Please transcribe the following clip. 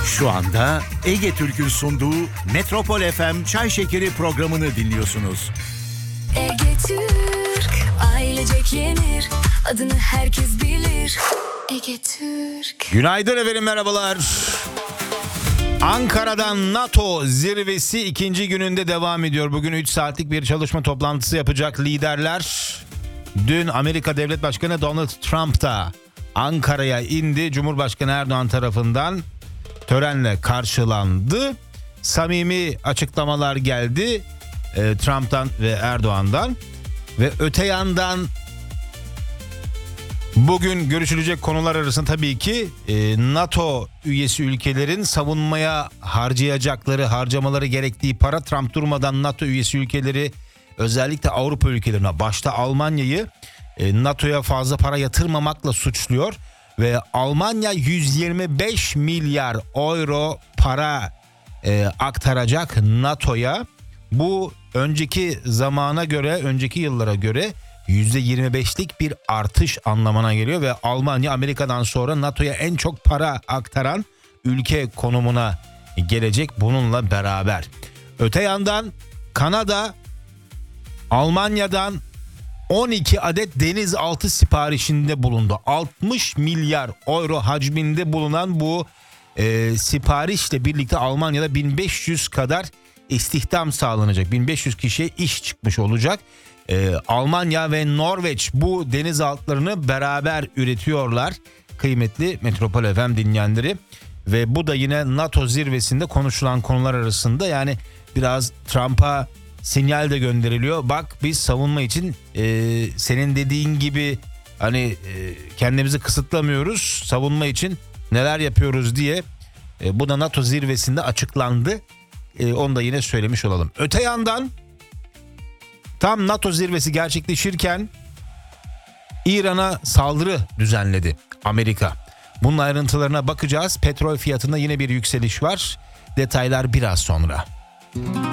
Şu anda Ege Türk'ün sunduğu Metropol FM Çay Şekeri programını dinliyorsunuz. Ege Türk, ailecek yenir, adını herkes bilir. Ege Türk. Günaydın efendim, merhabalar. Ankara'dan NATO zirvesi ikinci gününde devam ediyor. Bugün 3 saatlik bir çalışma toplantısı yapacak liderler. Dün Amerika Devlet Başkanı Donald Trump da Ankara'ya indi. Cumhurbaşkanı Erdoğan tarafından törenle karşılandı. Samimi açıklamalar geldi Trump'tan ve Erdoğan'dan. Ve öte yandan bugün görüşülecek konular arasında tabii ki NATO üyesi ülkelerin savunmaya harcamaları gerektiği para. Trump durmadan NATO üyesi ülkeleri, özellikle Avrupa ülkelerine, başta Almanya'yı NATO'ya fazla para yatırmamakla suçluyor. Ve Almanya 125 milyar euro para aktaracak NATO'ya. Bu önceki yıllara göre %25'lik bir artış anlamına geliyor ve Almanya Amerika'dan sonra NATO'ya en çok para aktaran ülke konumuna gelecek bununla beraber. Öte yandan Kanada Almanya'dan 12 adet denizaltı siparişinde bulundu. 60 milyar euro hacminde bulunan bu siparişle birlikte Almanya'da 1500 kadar istihdam sağlanacak. 1500 kişiye iş çıkmış olacak. Almanya ve Norveç bu denizaltılarını beraber üretiyorlar. Kıymetli Metropol FM dinleyenleri. Ve bu da yine NATO zirvesinde konuşulan konular arasında. Yani biraz Trump'a sinyal de gönderiliyor. Bak biz savunma için senin dediğin gibi hani kendimizi kısıtlamıyoruz. Savunma için neler yapıyoruz diye. Bu da NATO zirvesinde açıklandı. Onu da yine söylemiş olalım. Öte yandan tam NATO zirvesi gerçekleşirken İran'a saldırı düzenledi Amerika. Bunun ayrıntılarına bakacağız. Petrol fiyatında yine bir yükseliş var. Detaylar biraz sonra.